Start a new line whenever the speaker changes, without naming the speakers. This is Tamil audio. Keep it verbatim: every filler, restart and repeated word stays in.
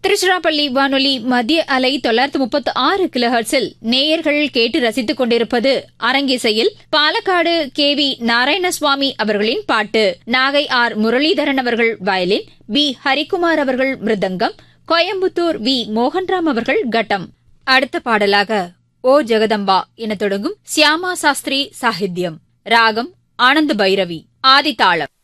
திருச்சிராப்பள்ளி வானொலி மத்திய அலை தொள்ளாயிரத்து முப்பத்து ஆறு கிலோஹெர்ட்ஸில் நேயர்கள் கேட்டு ரசித்துக் கொண்டிருப்பது அரங்கிசையில் பாலக்காடு கே வி நாராயணசுவாமி அவர்களின் பாட்டு. நாகை ஆர் முரளிதரன் அவர்கள் வயலின், பி ஹரிகுமார் அவர்கள் மிருதங்கம், கோயம்புத்தூர் வி மோகன்ராம் அவர்கள் கட்டம். அடுத்த பாடலாக ஓ ஜெகதம்பா என தொடங்கும் சியாமா சாஸ்திரி சாகித்யம், ராகம் ஆனந்த பைரவி, ஆதிதாளம்.